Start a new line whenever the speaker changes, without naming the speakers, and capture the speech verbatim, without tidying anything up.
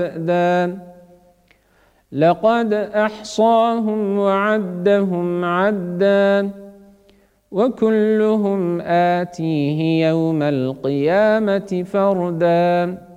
لقد أحصاهم وعدهم عدا وكلهم آتيه يوم القيامة فردا